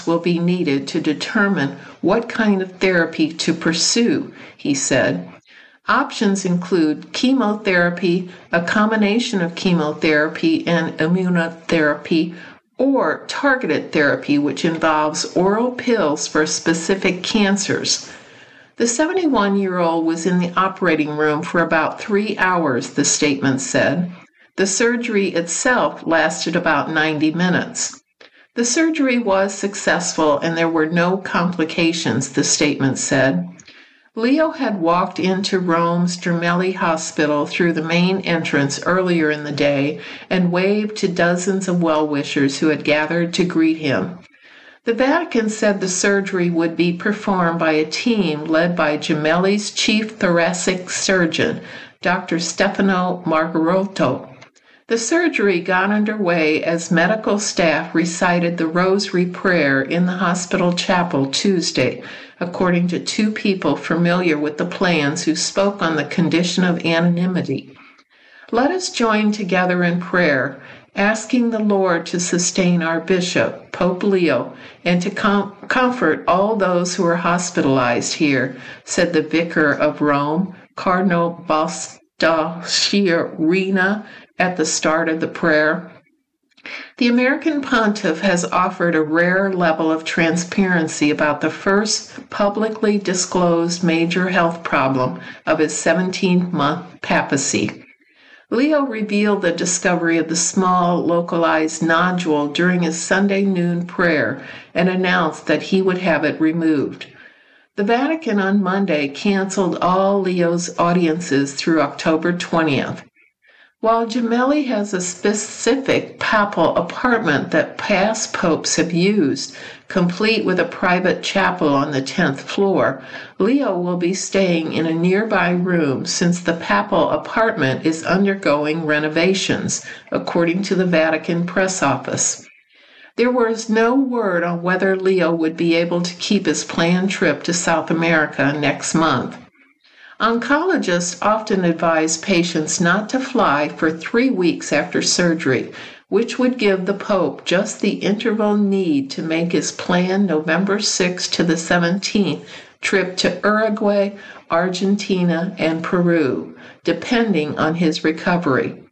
will be needed to determine what kind of therapy to pursue, he said. Options include chemotherapy, a combination of chemotherapy and immunotherapy, or targeted therapy, which involves oral pills for specific cancers. The 71-year-old was in the operating room for about 3 hours, the statement said. The surgery itself lasted about 90 minutes. The surgery was successful and there were no complications, the statement said. Leo had walked into Rome's Gemelli Hospital through the main entrance earlier in the day and waved to dozens of well-wishers who had gathered to greet him. The Vatican said the surgery would be performed by a team led by Gemelli's chief thoracic surgeon, Dr. Stefano Margarotto. The surgery got underway as medical staff recited the Rosary Prayer in the hospital chapel Tuesday, according to 2 people familiar with the plans who spoke on the condition of anonymity. Let us join together in prayer, asking the Lord to sustain our bishop, Pope Leo, and to comfort all those who are hospitalized here, said the Vicar of Rome, Cardinal Baldassarre, at the start of the prayer. The American pontiff has offered a rare level of transparency about the first publicly disclosed major health problem of his 17-month papacy. Leo revealed the discovery of the small, localized nodule during his Sunday noon prayer and announced that he would have it removed. The Vatican on Monday canceled all Leo's audiences through October 20th. While Gemelli has a specific papal apartment that past popes have used, complete with a private chapel on the 10th floor, Leo will be staying in a nearby room since the papal apartment is undergoing renovations, according to the Vatican press office. There was no word on whether Leo would be able to keep his planned trip to South America next month. Oncologists often advise patients not to fly for 3 weeks after surgery, which would give the Pope just the interval need to make his planned November 6 to the 17th trip to Uruguay, Argentina, and Peru, depending on his recovery.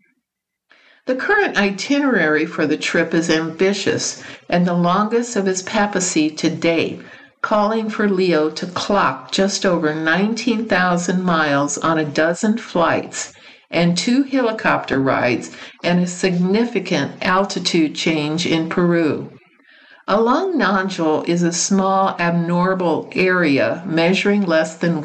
The current itinerary for the trip is ambitious and the longest of his papacy to date, calling for Leo to clock just over 19,000 miles on a dozen flights and 2 helicopter rides and a significant altitude change in Peru. A lung nodule is a small abnormal area measuring less than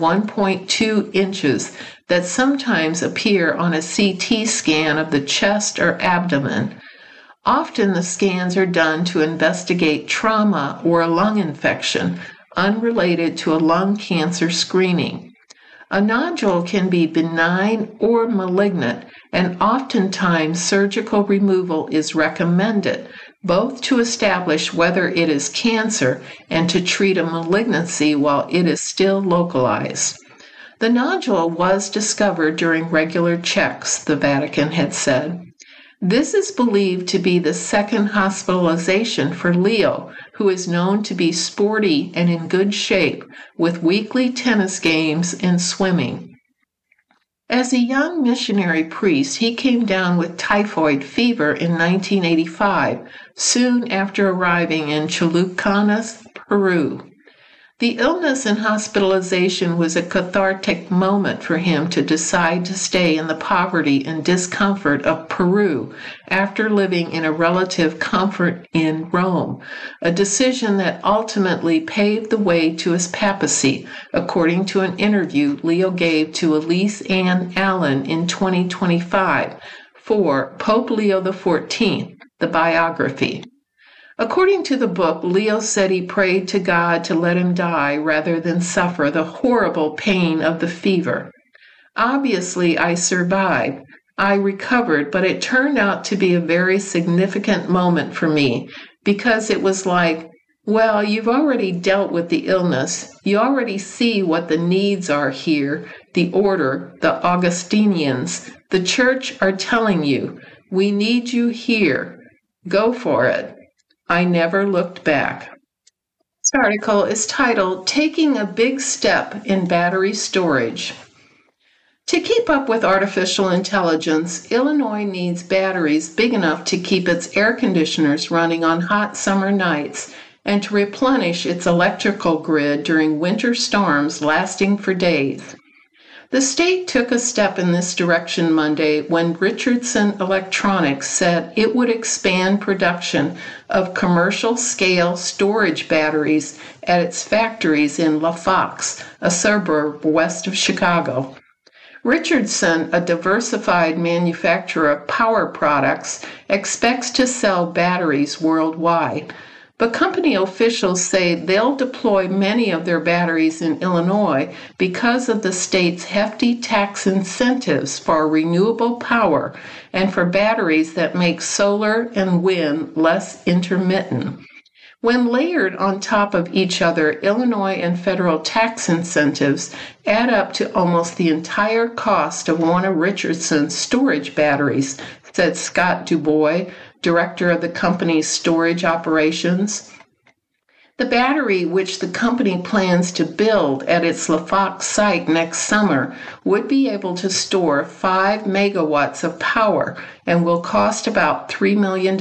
1.2 inches that sometimes appear on a CT scan of the chest or abdomen. Often the scans are done to investigate trauma or a lung infection unrelated to a lung cancer screening. A nodule can be benign or malignant, and oftentimes surgical removal is recommended, both to establish whether it is cancer and to treat a malignancy while it is still localized. The nodule was discovered during regular checks, the Vatican had said. This is believed to be the second hospitalization for Leo, who is known to be sporty and in good shape, with weekly tennis games and swimming. As a young missionary priest, he came down with typhoid fever in 1985, soon after arriving in Chulucanas, Peru. The illness and hospitalization was a cathartic moment for him to decide to stay in the poverty and discomfort of Peru after living in a relative comfort in Rome, a decision that ultimately paved the way to his papacy, according to an interview Leo gave to Elise Ann Allen in 2025 for Pope Leo XIV, the biography. According to the book, Leo said he prayed to God to let him die rather than suffer the horrible pain of the fever. Obviously, I survived. I recovered, but it turned out to be a very significant moment for me because it was like, well, you've already dealt with the illness. You already see what the needs are here. The order, the Augustinians, the church are telling you, we need you here. Go for it. I never looked back. This article is titled Taking a Big Step in Battery Storage. To keep up with artificial intelligence, Illinois needs batteries big enough to keep its air conditioners running on hot summer nights and to replenish its electrical grid during winter storms lasting for days. The state took a step in this direction Monday when Richardson Electronics said it would expand production of commercial-scale storage batteries at its factories in LaFox, a suburb west of Chicago. Richardson, a diversified manufacturer of power products, expects to sell batteries worldwide. But company officials say they'll deploy many of their batteries in Illinois because of the state's hefty tax incentives for renewable power and for batteries that make solar and wind less intermittent. When layered on top of each other, Illinois and federal tax incentives add up to almost the entire cost of one of Richardson's storage batteries, said Scott Dubois, director of the company's storage operations. The battery, which the company plans to build at its LaFox site next summer, would be able to store 5 megawatts of power and will cost about $3 million.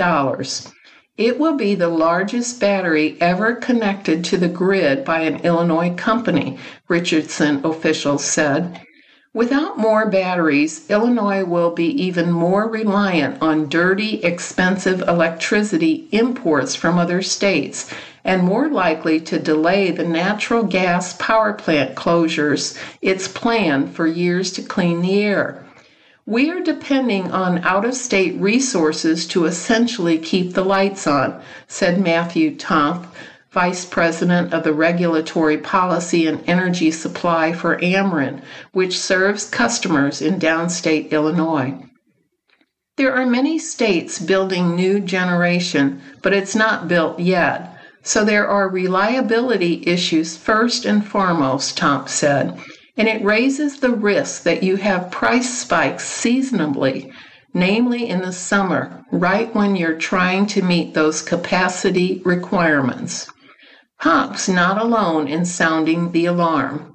It will be the largest battery ever connected to the grid by an Illinois company, Richardson officials said. Without more batteries, Illinois will be even more reliant on dirty, expensive electricity imports from other states and more likely to delay the natural gas power plant closures it's planned for years to clean the air. We are depending on out-of-state resources to essentially keep the lights on, said Matthew Tomp, Vice President of the Regulatory Policy and Energy Supply for Ameren, which serves customers in downstate Illinois. There are many states building new generation, but it's not built yet. So there are reliability issues first and foremost, Tomp said, and it raises the risk that you have price spikes seasonably, namely in the summer, right when you're trying to meet those capacity requirements. Tomp's not alone in sounding the alarm.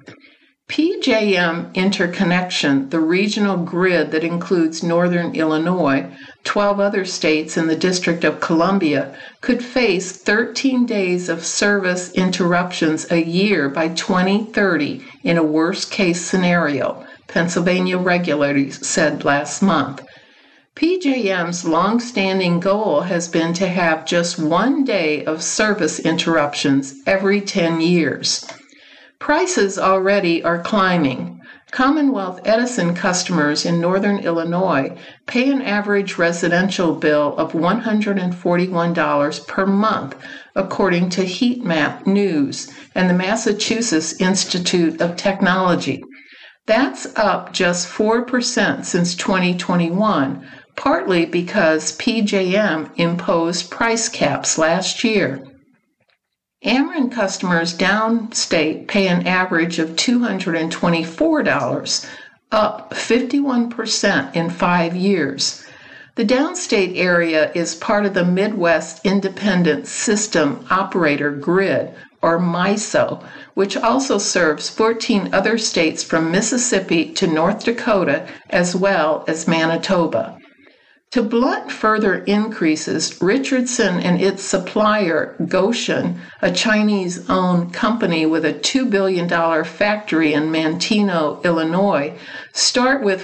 PJM Interconnection, the regional grid that includes northern Illinois, 12 other states, and the District of Columbia, could face 13 days of service interruptions a year by 2030 in a worst-case scenario, Pennsylvania regulators said last month. PJM's long-standing goal has been to have just 1 day of service interruptions every 10 years. Prices already are climbing. Commonwealth Edison customers in northern Illinois pay an average residential bill of $141 per month, according to Heatmap News and the Massachusetts Institute of Technology. That's up just 4% since 2021, partly because PJM imposed price caps last year. Ameren customers downstate pay an average of $224, up 51% in 5 years. The downstate area is part of the Midwest Independent System Operator Grid, or MISO, which also serves 14 other states from Mississippi to North Dakota as well as Manitoba. To blunt further increases, Richardson and its supplier, Gotion, a Chinese-owned company with a $2 billion factory in Manteno, Illinois, start with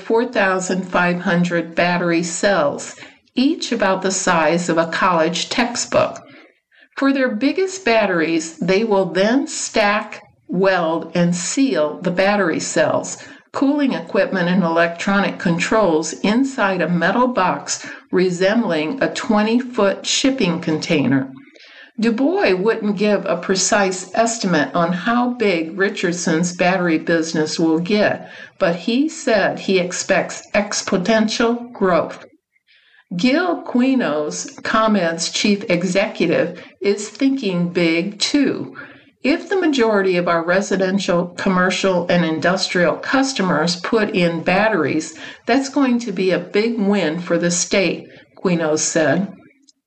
4,500 battery cells, each about the size of a college textbook. For their biggest batteries, they will then stack, weld, and seal the battery cells, cooling equipment and electronic controls inside a metal box resembling a 20-foot shipping container. Dubois wouldn't give a precise estimate on how big Richardson's battery business will get, but he said he expects exponential growth. Gil Quinos, ComEd's chief executive, is thinking big too. If the majority of our residential, commercial, and industrial customers put in batteries, that's going to be a big win for the state, Quinos said.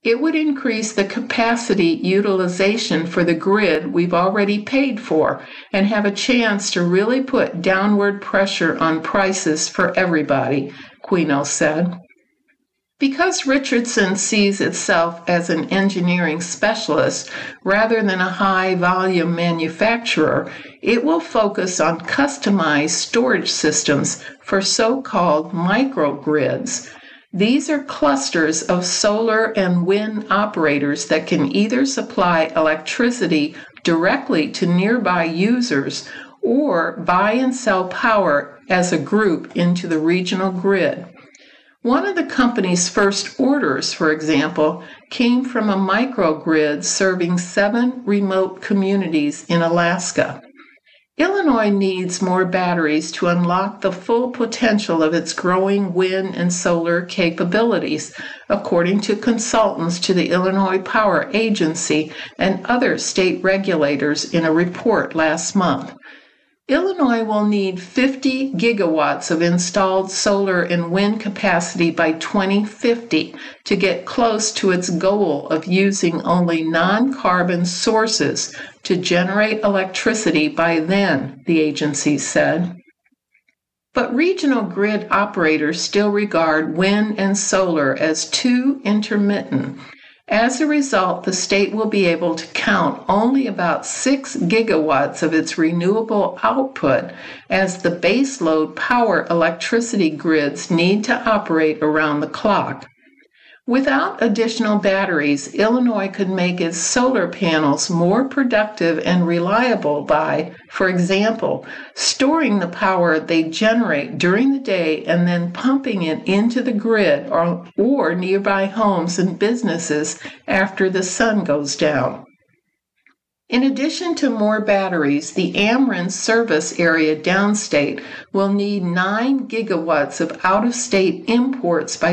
It would increase the capacity utilization for the grid we've already paid for and have a chance to really put downward pressure on prices for everybody, Quino said. Because Richardson sees itself as an engineering specialist rather than a high-volume manufacturer, it will focus on customized storage systems for so-called microgrids. These are clusters of solar and wind operators that can either supply electricity directly to nearby users or buy and sell power as a group into the regional grid. One of the company's first orders, for example, came from a microgrid serving 7 remote communities in Alaska. Illinois needs more batteries to unlock the full potential of its growing wind and solar capabilities, according to consultants to the Illinois Power Agency and other state regulators in a report last month. Illinois will need 50 gigawatts of installed solar and wind capacity by 2050 to get close to its goal of using only non-carbon sources to generate electricity by then, the agency said. But regional grid operators still regard wind and solar as too intermittent. As a result, the state will be able to count only about 6 gigawatts of its renewable output as the baseload power electricity grids need to operate around the clock. Without additional batteries, Illinois could make its solar panels more productive and reliable by, for example, storing the power they generate during the day and then pumping it into the grid or nearby homes and businesses after the sun goes down. In addition to more batteries, the Ameren service area downstate will need 9 gigawatts of out-of-state imports by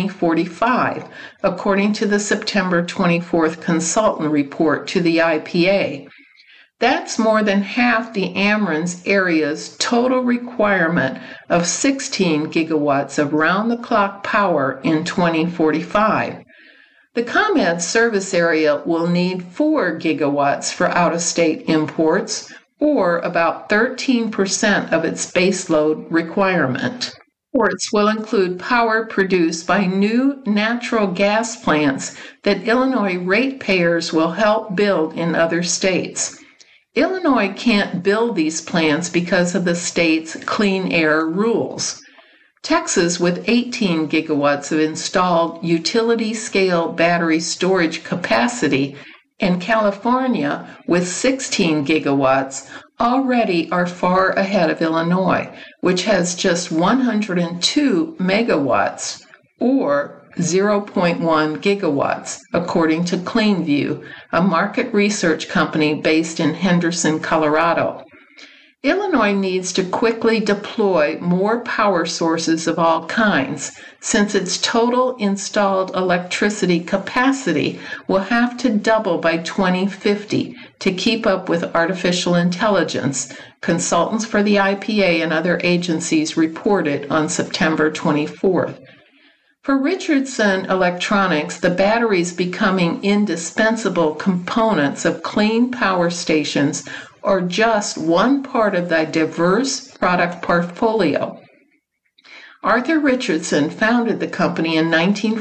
2045, according to the September 24th consultant report to the IPA. That's more than half the Ameren's area's total requirement of 16 gigawatts of round-the-clock power in 2045. The ComEd service area will need 4 gigawatts for out-of-state imports, or about 13% of its baseload requirement. Imports will include power produced by new natural gas plants that Illinois ratepayers will help build in other states. Illinois can't build these plants because of the state's clean air rules. Texas, with 18 gigawatts of installed utility-scale battery storage capacity, and California, with 16 gigawatts, already are far ahead of Illinois, which has just 102 megawatts, or 0.1 gigawatts, according to CleanView, a market research company based in Henderson, Colorado. Illinois needs to quickly deploy more power sources of all kinds, since its total installed electricity capacity will have to double by 2050 to keep up with artificial intelligence, consultants for the IPA and other agencies reported on September 24th. For Richardson Electronics, the batteries becoming indispensable components of clean power stations are just one part of the diverse product portfolio. Arthur Richardson founded the company in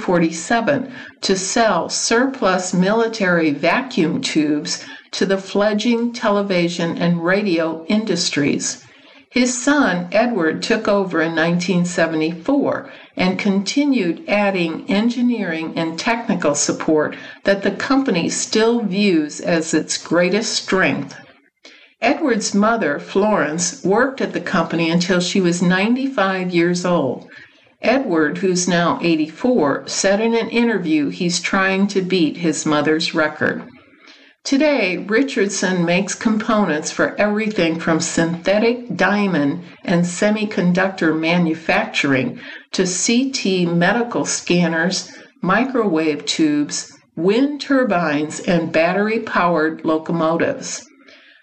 1947 to sell surplus military vacuum tubes to the fledgling television and radio industries. His son, Edward, took over in 1974 and continued adding engineering and technical support that the company still views as its greatest strength. Edward's mother, Florence, worked at the company until she was 95 years old. Edward, who's now 84, said in an interview he's trying to beat his mother's record. Today, Richardson makes components for everything from synthetic diamond and semiconductor manufacturing to CT medical scanners, microwave tubes, wind turbines, and battery-powered locomotives.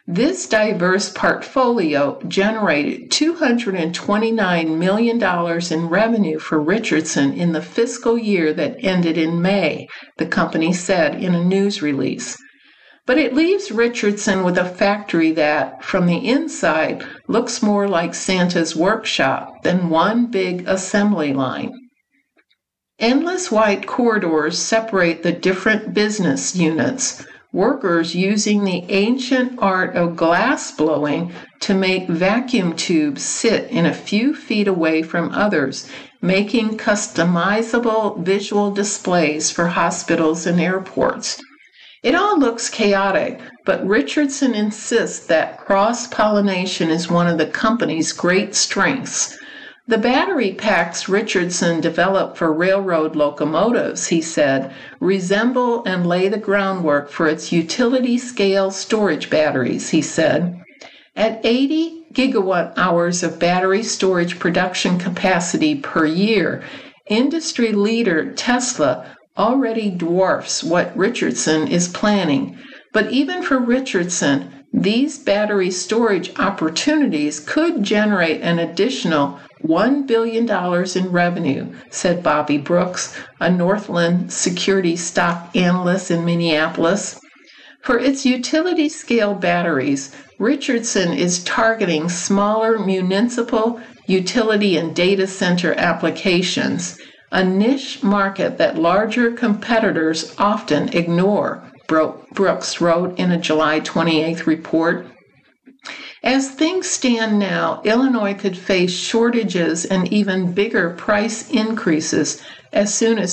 This diverse portfolio generated $229 million in revenue for Richardson in the fiscal year that ended in May, the company said in a news release. But it leaves Richardson with a factory that, from the inside, looks more like Santa's workshop than one big assembly line. Endless white corridors separate the different business units, workers using the ancient art of glass blowing to make vacuum tubes sit in a few feet away from others, making customizable visual displays for hospitals and airports. It all looks chaotic, but Richardson insists that cross-pollination is one of the company's great strengths. The battery packs Richardson developed for railroad locomotives, he said, resemble and lay the groundwork for its utility-scale storage batteries, he said. At 80 gigawatt hours of battery storage production capacity per year, industry leader Tesla already dwarfs what Richardson is planning. But even for Richardson, these battery storage opportunities could generate an additional $1 billion in revenue, said Bobby Brooks, a Northland Securities stock analyst in Minneapolis. For its utility-scale batteries, Richardson is targeting smaller municipal, utility, and data center applications, a niche market that larger competitors often ignore, Brooks wrote in a July 28th report. As things stand now, Illinois could face shortages and even bigger price increases as soon as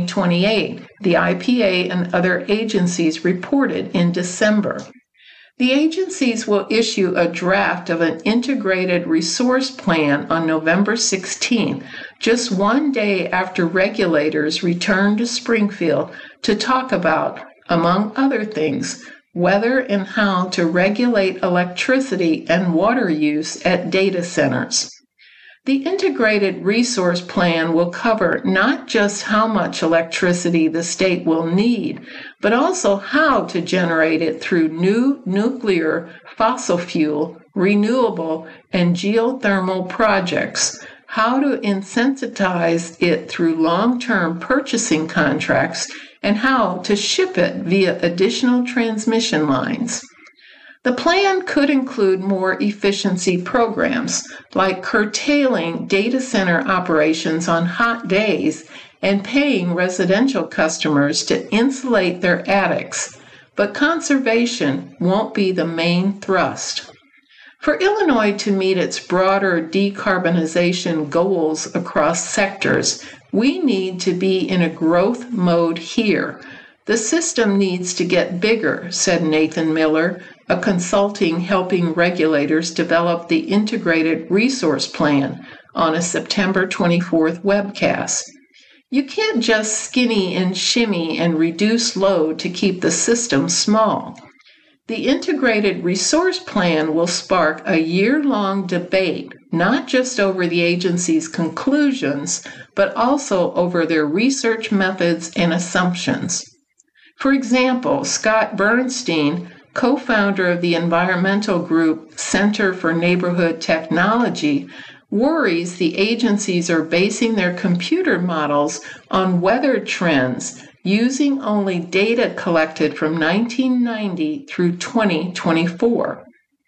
2028, the IPA and other agencies reported in December. The agencies will issue a draft of an integrated resource plan on November 16, just one day after regulators return to Springfield to talk about, among other things, whether and how to regulate electricity and water use at data centers. The integrated resource plan will cover not just how much electricity the state will need, but also how to generate it through new nuclear, fossil fuel, renewable, and geothermal projects, how to incentivize it through long-term purchasing contracts, and how to ship it via additional transmission lines. The plan could include more efficiency programs, like curtailing data center operations on hot days and paying residential customers to insulate their attics, but conservation won't be the main thrust. For Illinois to meet its broader decarbonization goals across sectors, we need to be in a growth mode here. The system needs to get bigger, said Nathan Miller, a consulting helping regulators develop the Integrated Resource Plan on a September 24th webcast. You can't just skinny and shimmy and reduce load to keep the system small. The Integrated Resource Plan will spark a year-long debate, not just over the agency's conclusions, but also over their research methods and assumptions. For example, Scott Bernstein, co-founder of the environmental group Center for Neighborhood Technology, worries the agencies are basing their computer models on weather trends using only data collected from 1990 through 2024.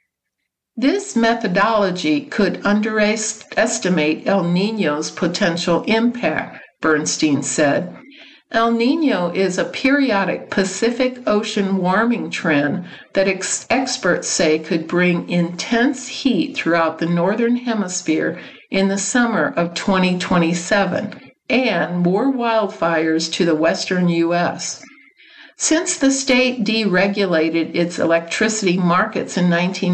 This methodology could underestimate El Niño's potential impact, Bernstein said. El Niño is a periodic Pacific Ocean warming trend that experts say could bring intense heat throughout the Northern Hemisphere in the summer of 2027 and more wildfires to the western U.S. Since the state deregulated its electricity markets in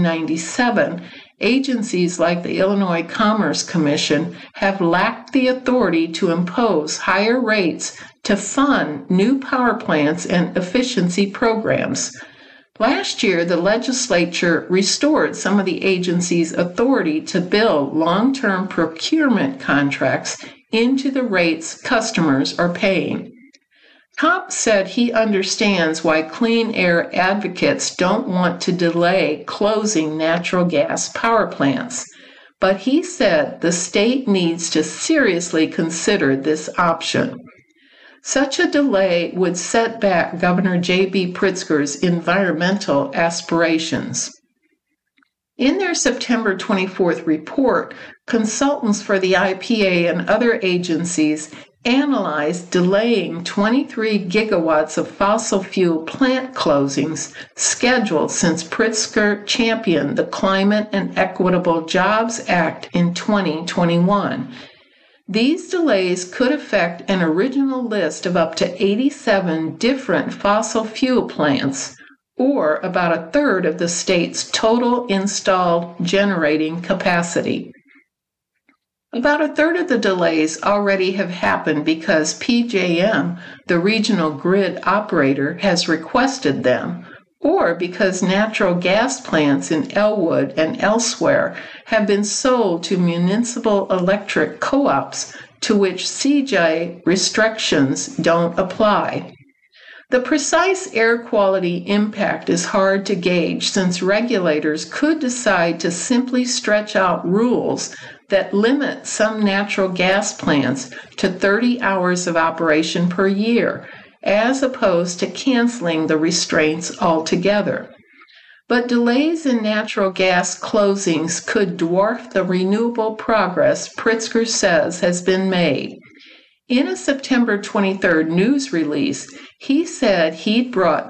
1997, agencies like the Illinois Commerce Commission have lacked the authority to impose higher rates to fund new power plants and efficiency programs. Last year, the legislature restored some of the agency's authority to build long-term procurement contracts into the rates customers are paying. Kopp said he understands why clean air advocates don't want to delay closing natural gas power plants, but he said the state needs to seriously consider this option. Such a delay would set back Governor J.B. Pritzker's environmental aspirations. In their September 24th report, consultants for the IPA and other agencies analyzed delaying 23 gigawatts of fossil fuel plant closings scheduled since Pritzker championed the Climate and Equitable Jobs Act in 2021. These delays could affect an original list of up to 87 different fossil fuel plants, or about a third of the state's total installed generating capacity. About a third of the delays already have happened because PJM, the regional grid operator, has requested them, or because natural gas plants in Elwood and elsewhere have been sold to municipal electric co-ops to which CJ restrictions don't apply. The precise air quality impact is hard to gauge since regulators could decide to simply stretch out rules that limit some natural gas plants to 30 hours of operation per year, as opposed to canceling the restraints altogether. But delays in natural gas closings could dwarf the renewable progress Pritzker says has been made. In a September 23rd news release, he said he'd brought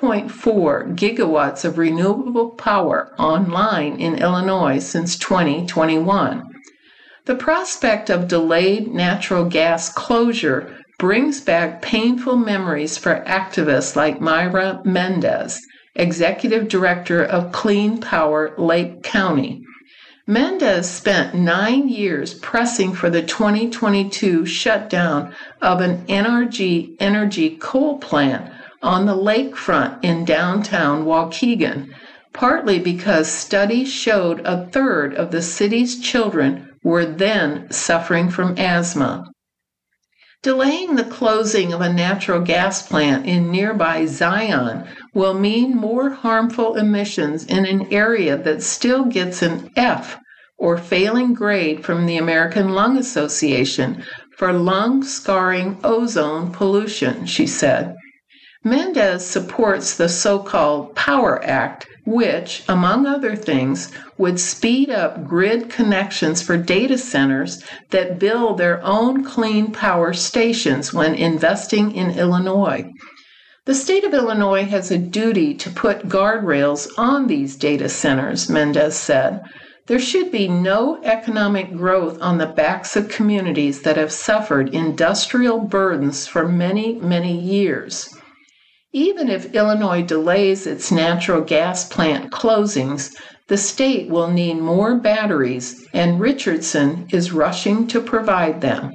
2.4 gigawatts of renewable power online in Illinois since 2021. The prospect of delayed natural gas closure brings back painful memories for activists like Myra Mendez, executive director of Clean Power Lake County. Mendez spent 9 years pressing for the 2022 shutdown of an NRG Energy coal plant on the lakefront in downtown Waukegan, partly because studies showed a third of the city's children were then suffering from asthma. Delaying the closing of a natural gas plant in nearby Zion will mean more harmful emissions in an area that still gets an F or failing grade from the American Lung Association for lung-scarring ozone pollution, she said. Mendez supports the so-called Power Act, which, among other things, would speed up grid connections for data centers that build their own clean power stations when investing in Illinois. The state of Illinois has a duty to put guardrails on these data centers, Mendez said. There should be no economic growth on the backs of communities that have suffered industrial burdens for many, many years. Even if Illinois delays its natural gas plant closings, the state will need more batteries, and Richardson is rushing to provide them.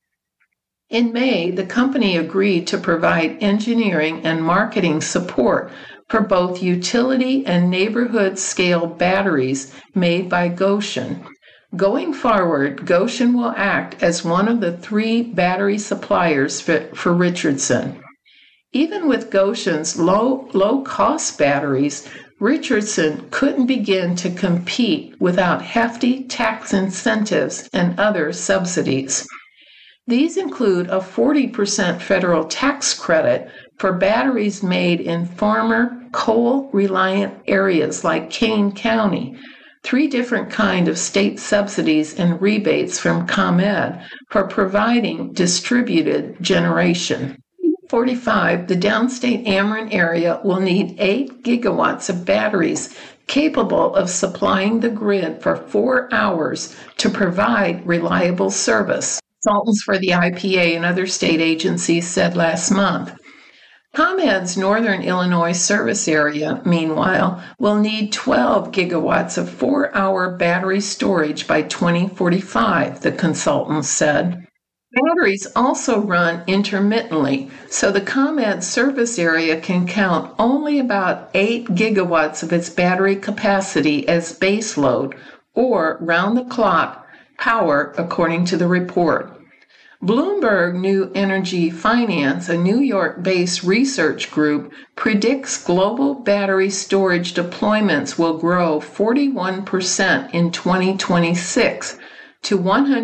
In May, the company agreed to provide engineering and marketing support for both utility and neighborhood-scale batteries made by Gotion. Going forward, Gotion will act as one of the 3 battery suppliers for Richardson. Even with Gotion's low-cost batteries, Richardson couldn't begin to compete without hefty tax incentives and other subsidies. These include a 40% federal tax credit for batteries made in farmer, coal-reliant areas like Kane County, 3 different kinds of state subsidies and rebates from ComEd for providing distributed generation. 45, the downstate Ameren area will need 8 gigawatts of batteries capable of supplying the grid for 4 hours to provide reliable service, consultants for the IPA and other state agencies said last month. ComEd's Northern Illinois service area, meanwhile, will need 12 gigawatts of 4-hour battery storage by 2045, the consultants said. Batteries also run intermittently, so the ComEd service area can count only about 8 gigawatts of its battery capacity as baseload, or round-the-clock power, according to the report. Bloomberg New Energy Finance, a New York-based research group, predicts global battery storage deployments will grow 41% in 2026 to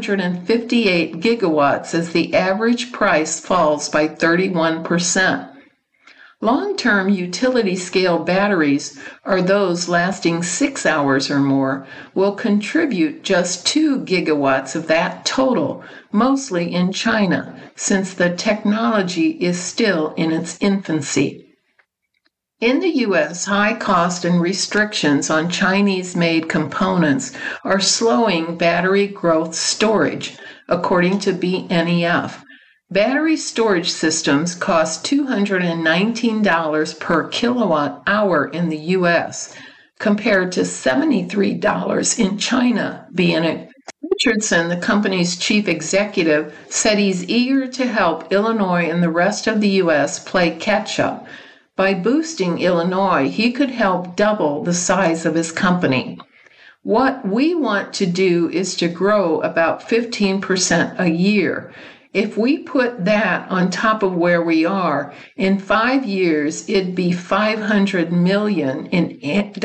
158 gigawatts as the average price falls by 31%. Long-term utility-scale batteries, or those lasting 6 hours or more, will contribute just 2 gigawatts of that total, mostly in China, since the technology is still in its infancy. In the U.S., high cost and restrictions on Chinese-made components are slowing battery growth storage, according to BNEF. Battery storage systems cost $219 per kilowatt hour in the U.S., compared to $73 in China. Richardson, the company's chief executive, said he's eager to help Illinois and the rest of the U.S. play catch-up. By boosting Illinois, he could help double the size of his company. What we want to do is to grow about 15% a year. If we put that on top of where we are, in 5 years, it'd be $500 million in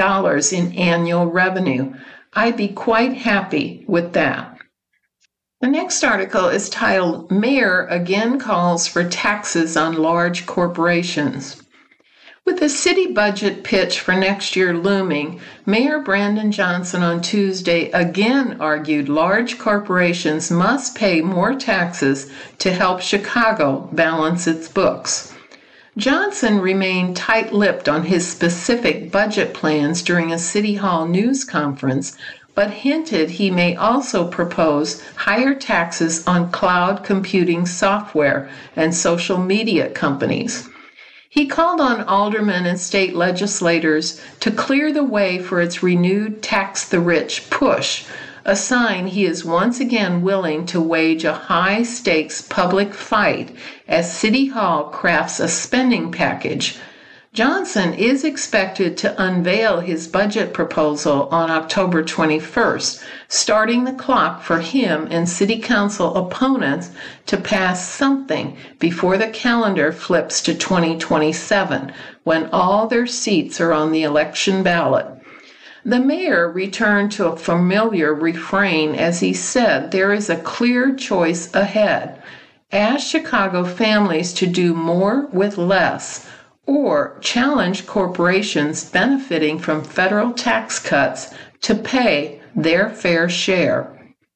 annual revenue. I'd be quite happy with that. The next article is titled, Mayor Again Calls for Taxes on Large Corporations. With the city budget pitch for next year looming, Mayor Brandon Johnson on Tuesday again argued large corporations must pay more taxes to help Chicago balance its books. Johnson remained tight-lipped on his specific budget plans during a City Hall news conference, but hinted he may also propose higher taxes on cloud computing software and social media companies. He called on aldermen and state legislators to clear the way for its renewed tax the rich push, a sign he is once again willing to wage a high-stakes public fight as City Hall crafts a spending package. Johnson is expected to unveil his budget proposal on October 21st, starting the clock for him and City Council opponents to pass something before the calendar flips to 2027, when all their seats are on the election ballot. The mayor returned to a familiar refrain as he said there is a clear choice ahead. Ask Chicago families to do more with less, or challenge corporations benefiting from federal tax cuts to pay their fair share.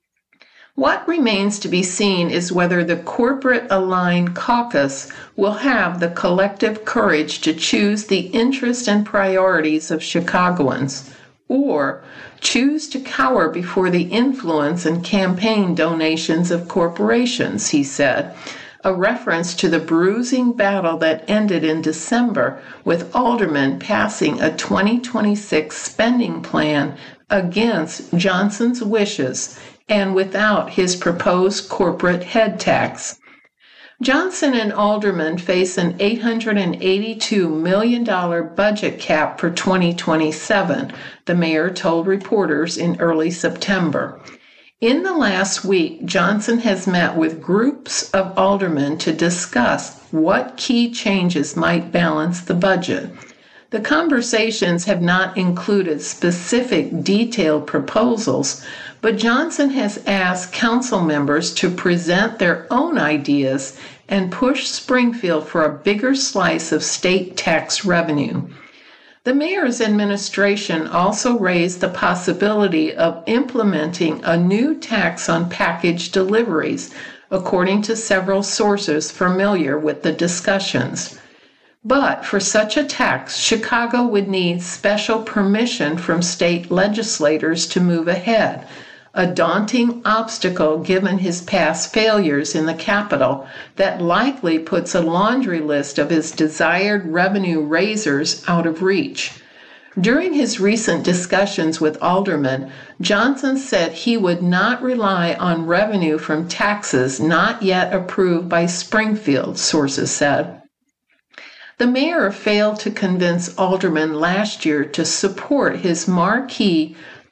What remains to be seen is whether the corporate-aligned caucus will have the collective courage to choose the interests and priorities of Chicagoans, or choose to cower before the influence and campaign donations of corporations, he said, a reference to the bruising battle that ended in December with aldermen passing a 2026 spending plan against Johnson's wishes and without his proposed corporate head tax. Johnson and aldermen face an $882 million budget cap for 2027, the mayor told reporters in early September. In the last week, Johnson has met with groups of aldermen to discuss what key changes might balance the budget. The conversations have not included specific detailed proposals, but Johnson has asked council members to present their own ideas and push Springfield for a bigger slice of state tax revenue. The mayor's administration also raised the possibility of implementing a new tax on package deliveries, according to several sources familiar with the discussions. But for such a tax, Chicago would need special permission from state legislators to move ahead, a daunting obstacle given his past failures in the Capitol that likely puts a laundry list of his desired revenue raisers out of reach. During his recent discussions with aldermen, Johnson said he would not rely on revenue from taxes not yet approved by Springfield, sources said. The mayor failed to convince aldermen last year to support his marquee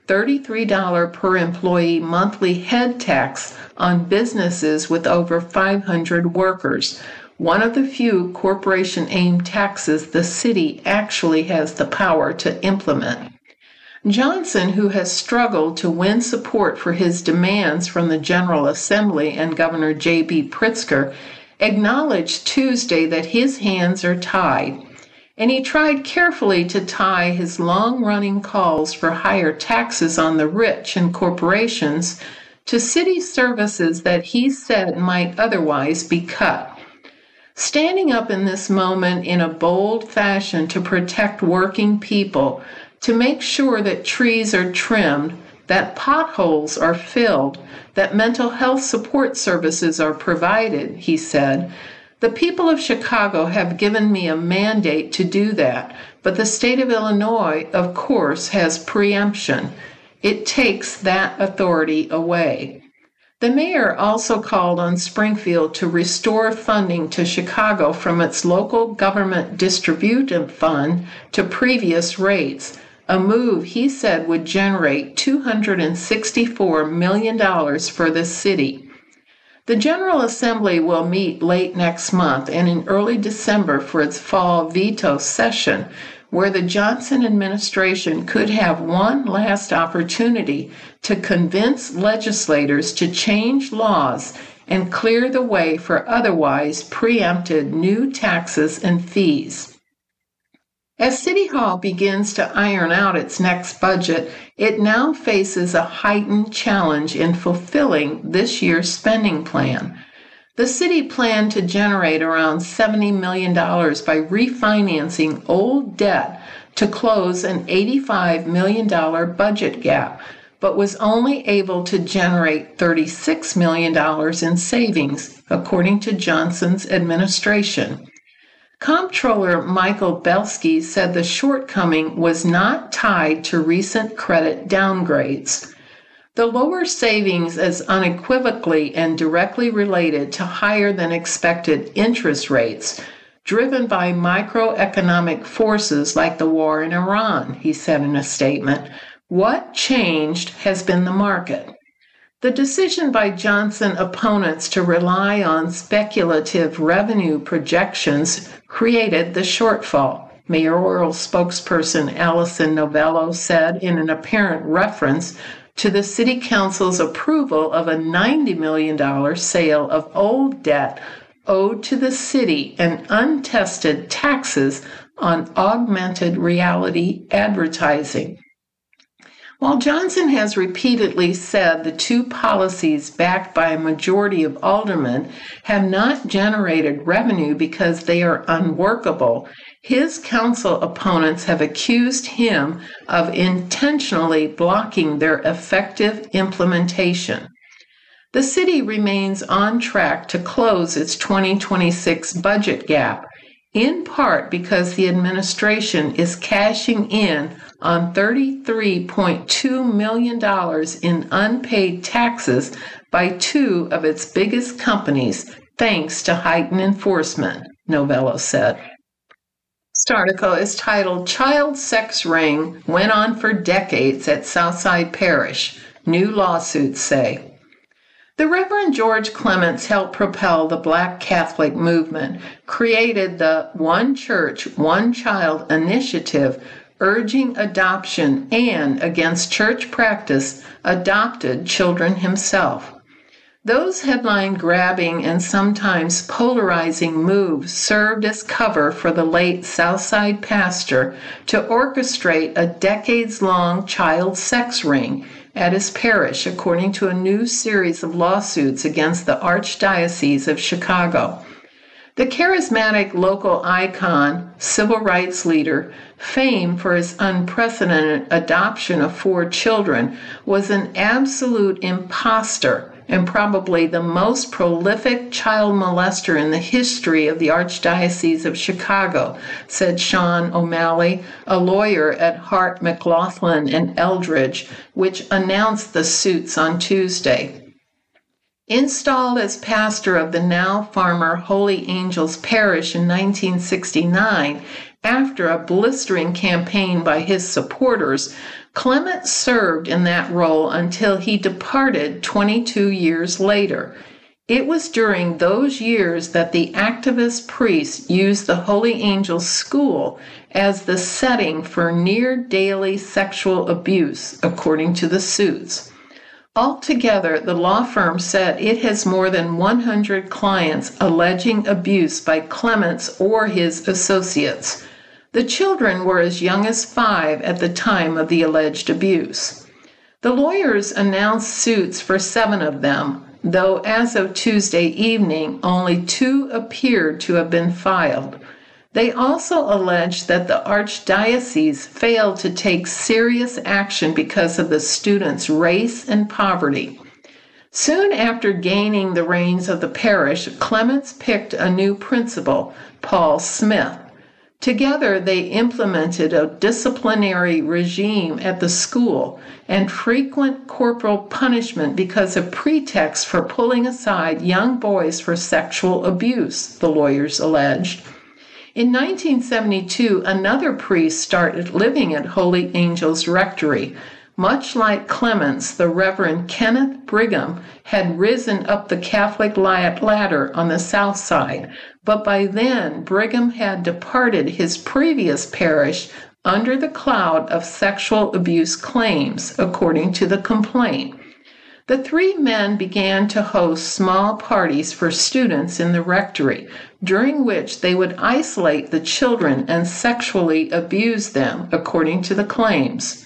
$33 per employee monthly head tax on businesses with over 500 workers, one of the few corporation-aimed taxes the city actually has the power to implement. Johnson, who has struggled to win support for his demands from the General Assembly and Governor J.B. Pritzker, acknowledged Tuesday that his hands are tied, and he tried carefully to tie his long-running calls for higher taxes on the rich and corporations to city services that he said might otherwise be cut. Standing up in this moment in a bold fashion to protect working people, to make sure that trees are trimmed, that potholes are filled, that mental health support services are provided, he said. The people of Chicago have given me a mandate to do that, but the state of Illinois, of course, has preemption. It takes that authority away. The mayor also called on Springfield to restore funding to Chicago from its local government distributive fund to previous rates, a move he said would generate $264 million for the city. The General Assembly will meet late next month and in early December for its fall veto session, where the Johnson administration could have one last opportunity to convince legislators to change laws and clear the way for otherwise preempted new taxes and fees. As City Hall begins to iron out its next budget, it now faces a heightened challenge in fulfilling this year's spending plan. The city planned to generate around $70 million by refinancing old debt to close an $85 million budget gap, but was only able to generate $36 million in savings, according to Johnson's administration. Comptroller Michael Belsky said the shortcoming was not tied to recent credit downgrades. The lower savings is unequivocally and directly related to higher than expected interest rates, driven by microeconomic forces like the war in Iran, he said in a statement. What changed has been the market. The decision by Johnson opponents to rely on speculative revenue projections created the shortfall, mayoral spokesperson Allison Novello said in an apparent reference to the City Council's approval of a $90 million sale of old debt owed to the city and untested taxes on augmented reality advertising. While Johnson has repeatedly said the two policies backed by a majority of aldermen have not generated revenue because they are unworkable, his council opponents have accused him of intentionally blocking their effective implementation. The city remains on track to close its 2026 budget gap, in part because the administration is cashing in on $33.2 million in unpaid taxes by two of its biggest companies, thanks to heightened enforcement, Novello said. This article is titled, Child Sex Ring Went On for Decades at Southside Parish, New Lawsuits Say. The Reverend George Clements helped propel the Black Catholic movement, created the One Church, One Child initiative, urging adoption, and, against church practice, adopted children himself. Those headline-grabbing and sometimes polarizing moves served as cover for the late Southside pastor to orchestrate a decades-long child sex ring at his parish, according to a new series of lawsuits against the Archdiocese of Chicago. The charismatic local icon, civil rights leader, famed for his unprecedented adoption of 4 children, was an absolute imposter and probably the most prolific child molester in the history of the Archdiocese of Chicago, said Sean O'Malley, a lawyer at Hart, McLaughlin and Eldridge, which announced the suits on Tuesday. Installed as pastor of the now farmer Holy Angels Parish in 1969 After a blistering campaign by his supporters, Clement served in that role until he departed 22 years later. It was during those years that the activist priests used the Holy Angels School as the setting for near-daily sexual abuse, according to the suits. Altogether, the law firm said it has more than 100 clients alleging abuse by Clements or his associates. The children were as young as 5 at the time of the alleged abuse. The lawyers announced suits for 7 of them, though as of Tuesday evening, only 2 appeared to have been filed. They also alleged that the archdiocese failed to take serious action because of the students' race and poverty. Soon after gaining the reins of the parish, Clements picked a new principal, Paul Smith. Together, they implemented a disciplinary regime at the school and frequent corporal punishment because of pretext for pulling aside young boys for sexual abuse, the lawyers alleged. In 1972, another priest started living at Holy Angels Rectory. Much like Clements, the Reverend Kenneth Brigham had risen up the Catholic ladder on the south side, but by then Brigham had departed his previous parish under the cloud of sexual abuse claims, according to the complaint. The 3 men began to host small parties for students in the rectory, during which they would isolate the children and sexually abuse them, according to the claims.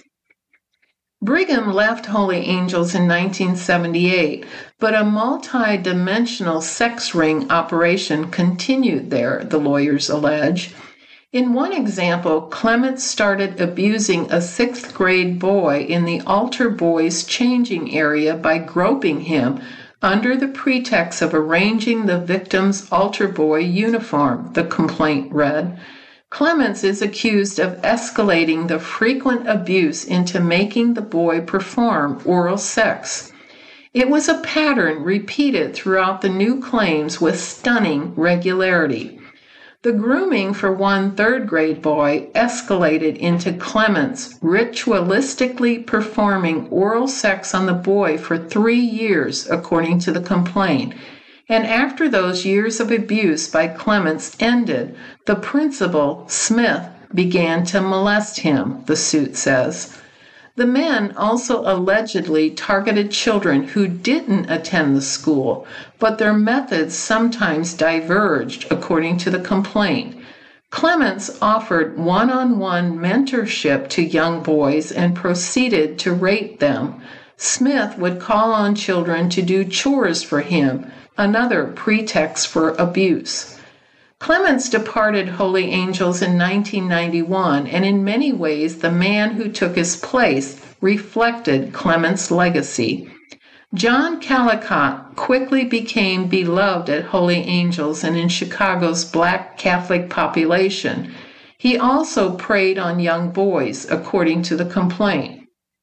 Brigham left Holy Angels in 1978, but a multi-dimensional sex ring operation continued there, the lawyers allege. In one example, Clement started abusing a 6th grade boy in the altar boys' changing area by groping him under the pretext of arranging the victim's altar boy uniform, the complaint read. Clements is accused of escalating the frequent abuse into making the boy perform oral sex. It was a pattern repeated throughout the new claims with stunning regularity. The grooming for one 3rd grade boy escalated into Clements ritualistically performing oral sex on the boy for 3 years, according to the complaint. And after those years of abuse by Clements ended, the principal, Smith, began to molest him, the suit says. The men also allegedly targeted children who didn't attend the school, but their methods sometimes diverged, according to the complaint. Clements offered one-on-one mentorship to young boys and proceeded to rape them. Smith would call on children to do chores for him, another pretext for abuse. Clements departed Holy Angels in 1991, and in many ways the man who took his place reflected Clements' legacy. John Callicott quickly became beloved at Holy Angels and in Chicago's Black Catholic population. He also preyed on young boys, according to the complaint.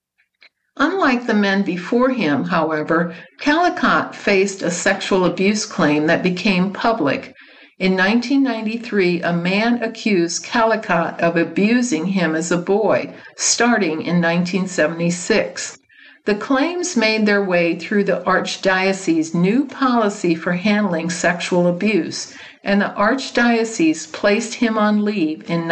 Unlike the men before him, however, Callicott faced a sexual abuse claim that became public. In 1993, a man accused Callicott of abusing him as a boy, starting in 1976. The claims made their way through the Archdiocese's new policy for handling sexual abuse, and the Archdiocese placed him on leave in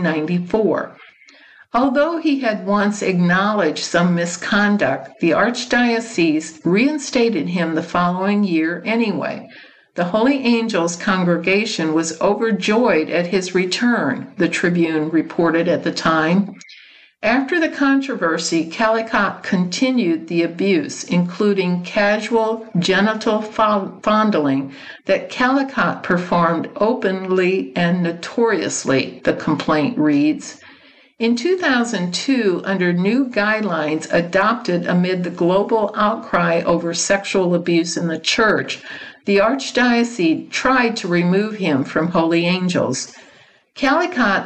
1994. Although he had once acknowledged some misconduct, the Archdiocese reinstated him the following year anyway. The Holy Angels congregation was overjoyed at his return, the Tribune reported at the time. After the controversy, Callicott continued the abuse, including casual genital fondling that Callicott performed openly and notoriously, the complaint reads. In 2002, under new guidelines adopted amid the global outcry over sexual abuse in the Church, the Archdiocese tried to remove him from Holy Angels. Callicott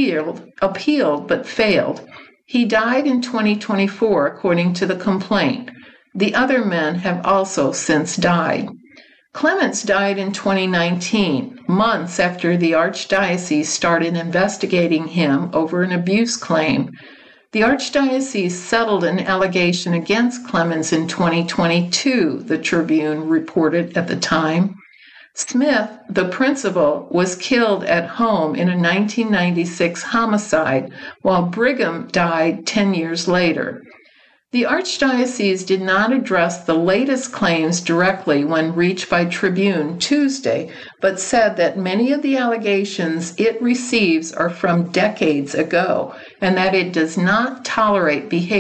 appealed but failed. He died in 2024, according to the complaint. The other men have also since died. Clements died in 2019, months after the Archdiocese started investigating him over an abuse claim. The Archdiocese settled an allegation against Clements in 2022, the Tribune reported at the time. Smith, the principal, was killed at home in a 1996 homicide, while Brigham died 10 years later. The Archdiocese did not address the latest claims directly when reached by Tribune Tuesday, but said that many of the allegations it receives are from decades ago and that it does not tolerate behavior